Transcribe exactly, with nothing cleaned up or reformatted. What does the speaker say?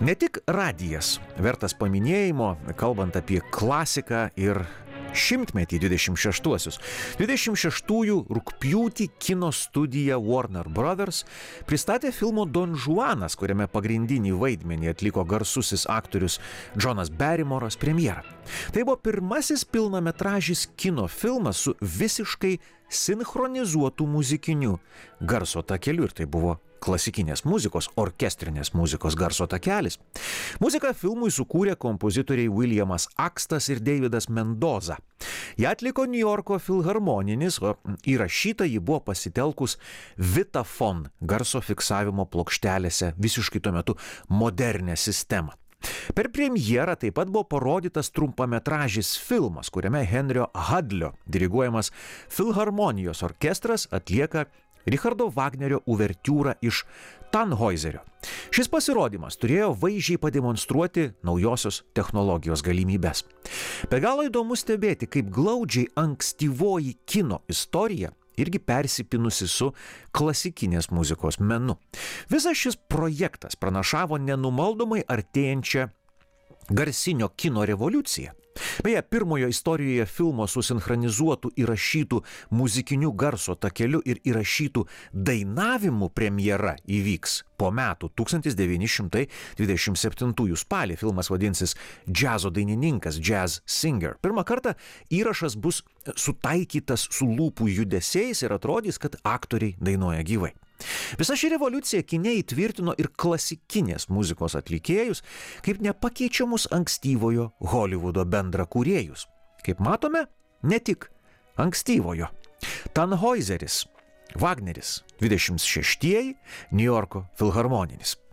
Ne tik radijas vertas paminėjimo, kalbant apie klasiką ir šimtmetį dvidešimt šeštuosius. dvidešimt šeštųjų rugpjūtį kino studija Warner Brothers pristatė filmo Don Juanas, kuriame pagrindinį vaidmenį atliko garsusis aktorius Džonas Barrymoras premjerą. Tai buvo pirmasis pilnametražis kino filmas su visiškai sinchronizuotu muzikiniu garso takeliu ir tai buvo klasikinės muzikos, orkestrinės muzikos garso takelis. Muziką filmui sukūrė kompozitoriai Williamas Akstas ir Davidas Mendoza. Ją atliko Niujorko filharmoninis, o įrašyta ji buvo pasitelkus Vitaphone garso fiksavimo plokštelėse, visiškai tuo metu modernę sistemą. Per premjerą taip pat buvo parodytas trumpametražis filmas, kuriame Henrio Hadlio diriguojamas filharmonijos orkestras atlieka Richardo Vagnerio uvertiūrą iš Tannhäuserio. Šis pasirodymas turėjo vaizdžiai pademonstruoti naujosios technologijos galimybes. Be galo įdomu stebėti, kaip glaudžiai ankstyvoji kino istorija irgi persipinusi su klasikinės muzikos menu. Visas šis projektas pranašavo nenumaldomai artėjančią garsinio kino revoliuciją. Beje, pirmojo istorijoje filmo susinchronizuotų įrašytų muzikiniu garso takeliu ir įrašytų dainavimų premjera įvyks po metų tūkstantis devyni šimtai dvidešimt septintųjų spalį. Filmas vadinsis Džiazo dainininkas, Jazz Singer. Pirmą kartą įrašas bus sutaikytas su lūpų judesiais ir atrodys, kad aktoriai dainuoja gyvai. Visa ši revoliucija kine įtvirtino ir klasikinės muzikos atlikėjus kaip nepakeičiamus ankstyvojo Hollywoodo bendrakūrėjus. Kaip matome, ne tik ankstyvojo. Tannhäuseris, Wagneris, dvidešimt šeštieji, Niujorko filharmoninis.